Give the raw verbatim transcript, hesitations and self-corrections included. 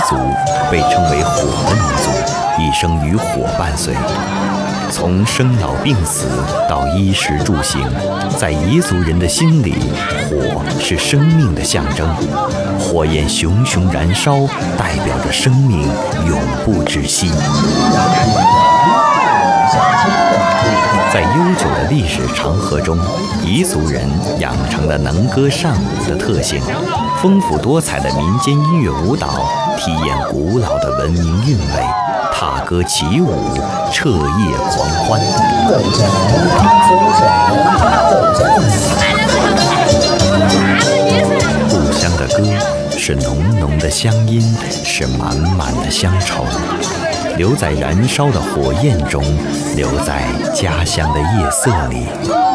族被称为火的民族，一生与火伴随。从生老病死到衣食住行，在彝族人的心里，火是生命的象征。火焰熊熊燃烧，代表着生命永不止息。在悠久的历史长河中，彝族人养成了能歌善舞的特性，丰富多彩的民间音乐舞蹈体验古老的文明韵味，踏歌起舞，彻夜狂欢。故乡的歌是浓浓的乡音，是满满的乡愁，留在燃烧的火焰中，留在家乡的夜色里。